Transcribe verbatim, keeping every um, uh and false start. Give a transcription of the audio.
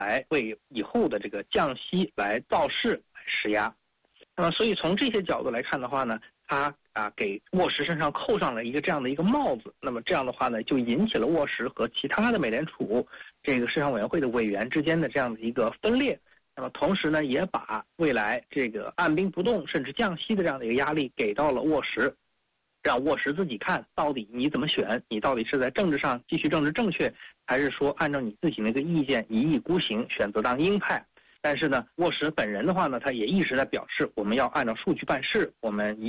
来为以后的这个降息来造势来施压。那么所以从这些角度来看的话呢，他啊给沃什身上扣上了一个这样的一个帽子，那么这样的话呢，就引起了沃什和其他的美联储这个市场委员会的委员之间的这样的一个分裂。那么同时呢，也把未来这个按兵不动甚至降息的这样的一个压力给到了沃什，让沃什自己看到底你怎么选，你到底是在政治上继续政治正确，还是说按照你自己那个意见一意孤行，选择当鹰派。但是呢，沃什本人的话呢，他也一直在表示我们要按照数据办事，我们一